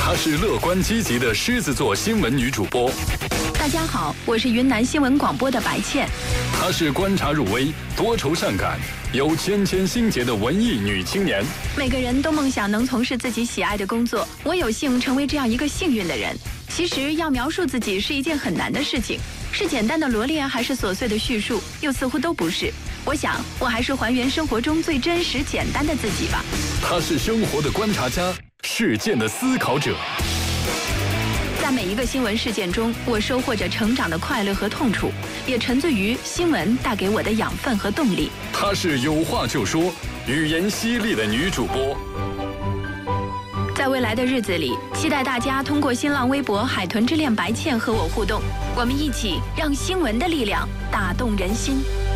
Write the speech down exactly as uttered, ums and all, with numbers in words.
她是乐观积极的狮子座新闻女主播。 大家好，我是云南新闻广播的白倩。 她是观察入微、多愁善感、有谦谦心结的文艺女青年。 每个人都梦想能从事自己喜爱的工作，我有幸成为这样一个幸运的人。其实要描述自己是一件很难的事情，是简单的罗列还是琐碎的叙述，又似乎都不是。我想，我还是还原生活中最真实、简单的自己吧。 她是生活的观察家，事件的思考者。 在每一个新闻事件中，我收获着成长的快乐和痛楚，也沉醉于新闻带给我的养分和动力。 她是有话就说、语言犀利的女主播。 在未来的日子里，期待大家通过新浪微博海豚之恋白倩和我互动，我们一起让新闻的力量打动人心。